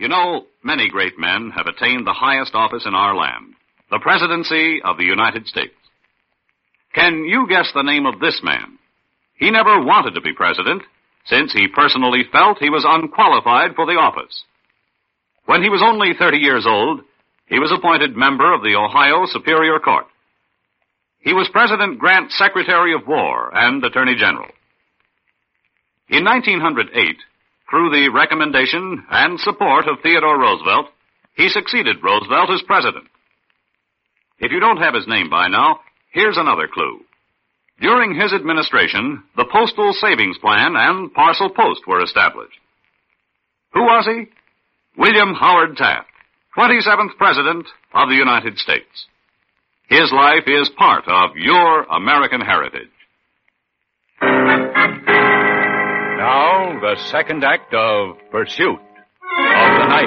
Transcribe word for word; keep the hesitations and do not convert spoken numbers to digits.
You know, many great men have attained the highest office in our land, the presidency of the United States. Can you guess the name of this man? He never wanted to be president, since he personally felt he was unqualified for the office. When he was only thirty years old, he was appointed member of the Ohio Superior Court. He was President Grant's Secretary of War and Attorney General. In nineteen oh eight, through the recommendation and support of Theodore Roosevelt, he succeeded Roosevelt as president. If you don't have his name by now, here's another clue. During his administration, the Postal Savings Plan and Parcel Post were established. Who was he? William Howard Taft, twenty-seventh President of the United States. His life is part of your American heritage. Now, the second act of Pursuit of the Night.